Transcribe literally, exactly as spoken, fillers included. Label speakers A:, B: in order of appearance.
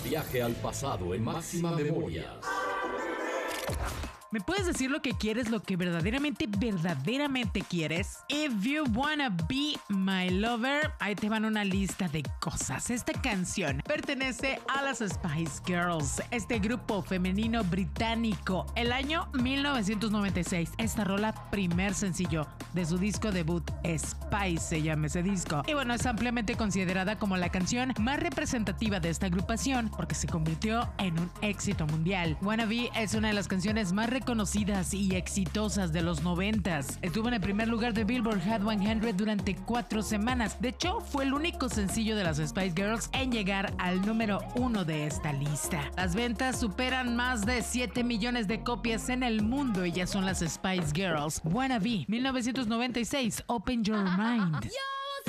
A: Viaje al pasado en Máxima Memoria.
B: ¿Me puedes decir lo que quieres, lo que verdaderamente, verdaderamente quieres? If you wanna be my lover, ahí te van una lista de cosas. Esta canción pertenece a las Spice Girls, este grupo femenino británico. El año mil novecientos noventa y seis, esta rola, primer sencillo de su disco debut, Spice se llama ese disco. Y bueno, es ampliamente considerada como la canción más representativa de esta agrupación porque se convirtió en un éxito mundial. Wanna Be es una de las canciones más reconocidas y exitosas de los noventas. Estuvo en el primer lugar de Billboard Hot cien durante cuatro semanas. De hecho, fue el único sencillo de las Spice Girls en llegar al número uno de esta lista. Las ventas superan más de siete millones de copias en el mundo y ya son las Spice Girls. Wanna Be, mil novecientos noventa y seis, Open Your Mind.